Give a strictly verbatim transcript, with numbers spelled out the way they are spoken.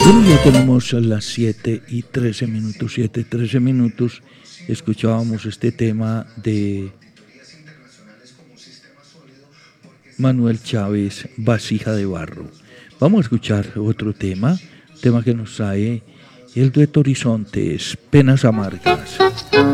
Bueno, ya tenemos a las siete y trece minutos, siete y trece minutos. Escuchábamos este tema de Manuel Chávez, Vasija de Barro. Vamos a escuchar otro tema, tema que nos trae el dueto Horizontes, Penas Amargas.